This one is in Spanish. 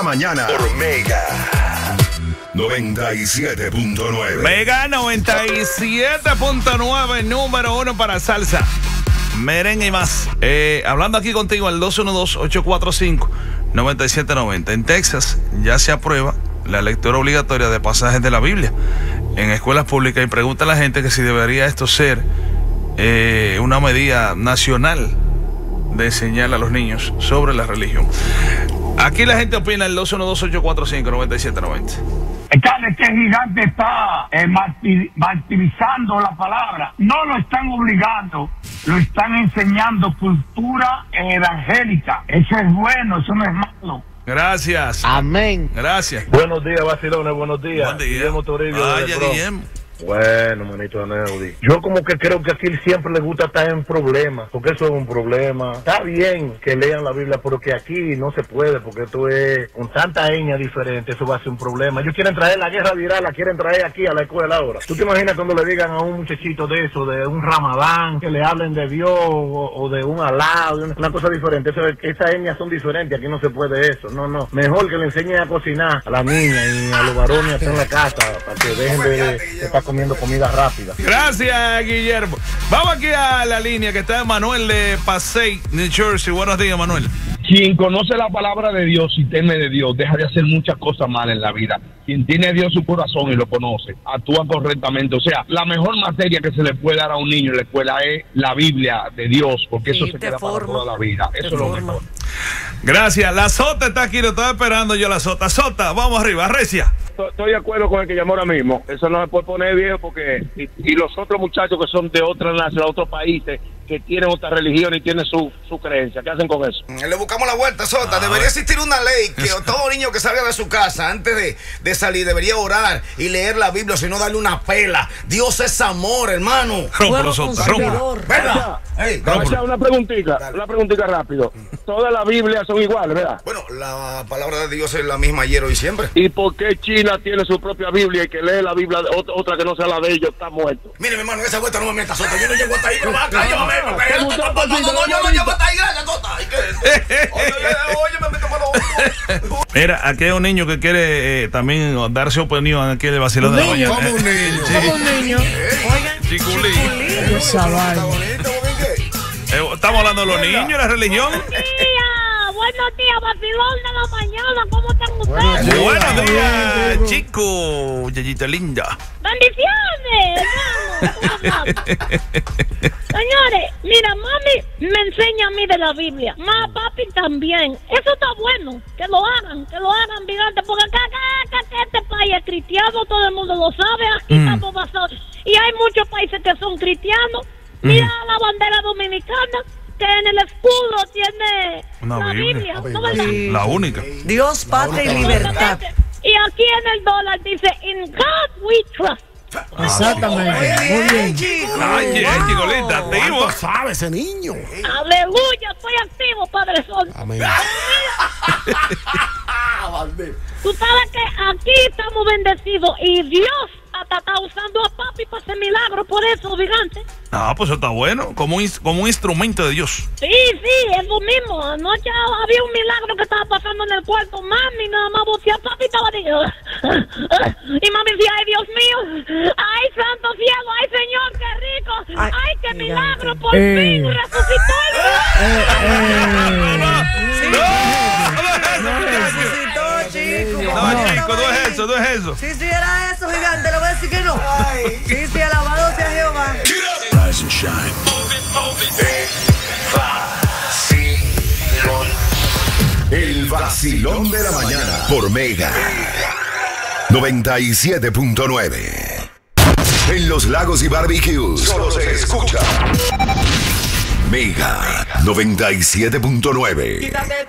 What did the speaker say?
Mañana por Mega 97.9. Mega 97.9, número 1 para salsa, merengue y más. Hablando aquí contigo al 212-845-9790. En Texas ya se aprueba la lectura obligatoria de pasajes de la Biblia en escuelas públicas y pregunta a la gente que si debería esto ser una medida nacional de enseñar a los niños sobre la religión. Aquí la gente opina el 212-845-9790. Este gigante está martirizando la palabra. No lo están obligando, lo están enseñando cultura evangélica. Eso es bueno, eso no es malo. Gracias. Amén. Gracias. Buenos días, vacilones, buenos días. Buen día. Guillermo Toribio. Vaya, Guillermo. Bueno, manito Neudi. Yo como que creo que aquí siempre le gusta estar en problemas, porque eso es un problema. Está bien que lean la Biblia, pero que aquí no se puede, porque esto es con tanta etnia diferente, eso va a ser un problema. Ellos quieren traer la guerra viral, la quieren traer aquí a la escuela ahora. ¿Tú te imaginas cuando le digan a un muchachito de eso, de un Ramadán, que le hablen de Dios o de un Alá, de una cosa diferente? Eso es que esas etnias son diferentes, aquí no se puede eso. No. Mejor que le enseñen a cocinar a la niña y a los varones aquí en la casa, para que dejen de estar comiendo comida rápida. Gracias, Guillermo. Vamos aquí a la línea que está Manuel de Passaic, New Jersey. Buenos días, Manuel. Quien conoce la palabra de Dios y teme de Dios, deja de hacer muchas cosas malas en la vida. Quien tiene a Dios en su corazón y lo conoce, actúa correctamente. O sea, la mejor materia que se le puede dar a un niño en la escuela es la Biblia de Dios, porque eso se queda para toda la vida. Eso es lo mejor. Gracias. La Sota está aquí, lo estaba esperando yo, la Sota. Sota, vamos arriba, recia. Estoy de acuerdo con el que llamó ahora mismo. Eso no se puede poner viejo porque y los otros muchachos que son de otras naciones, otros países, que tienen otra religión y tienen su creencia. ¿Qué hacen con eso? Le buscamos la vuelta, Sota. Debería existir una ley que todo niño que salga de su casa antes de salir debería orar y leer la Biblia, si no darle una pela. Dios es amor, hermano. Rómpelo, Sota, rómpelo. ¿Verdad? Una preguntita rápido. Todas las Biblias son iguales, ¿verdad? Bueno, la palabra de Dios es la misma ayer, hoy y siempre. ¿Y por qué China tiene su propia Biblia y que lee la Biblia otra que no sea la de ellos está muerto? Mire, mi hermano, esa vuelta no me metas, Sota. Yo no llego hasta ahí, pero va acá, llévame. No, yo no llevo hasta ahí, gracias, Sota. Oye, me meto para lo otro. Mira, aquí hay un niño que quiere también darse opinión aquí de vacilón de la mañana. Como un niño. Sí. Como un niño. Oigan, Chiculín. esa vaina. Estamos hablando de los niños y la religión. Buenos días, vacilón de la mañana. ¿Cómo están ustedes? Buenos días, chico. Yayita linda. Bendiciones, hermano. Señores, mira, mami me enseña a mí de la Biblia. Papi también. Eso está bueno. Que lo hagan, gigante. Porque acá este país es cristiano, todo el mundo lo sabe. Aquí estamos basados. Y hay muchos países que son cristianos. Mira la bandera dominicana, que en el escudo tiene la Biblia. ¿No, verdad? La única. Dios, patria y libertad. Y aquí en el dólar dice, in God we trust. Exactamente. Muy bien. Ay, chico linda, activo. ¿Cuánto sabe ese niño? Aleluya, estoy activo, Padre Sol. Amén. Tú sabes que aquí estamos bendecidos y Dios hasta está usando a papi para hacer milagros, por eso, gigante. Ah, pues eso está bueno, como un instrumento de Dios. Sí, es lo mismo. Anoche había un milagro que estaba pasando en el cuarto. Mami nada más vocía, papi estaba diciendo. Y mami decía, ay, Dios mío, ay, santo cielo, ay, Señor, qué rico, ay, qué milagro, por fin resucitó No es eso. Sí, era eso, gigante. Le voy a decir que no. Sí, alabado sea Jehová. Rise and shine. El vacilón de la mañana por Mega 97.9. En Los Lagos y Barbecues solo se escucha Mega 97.9.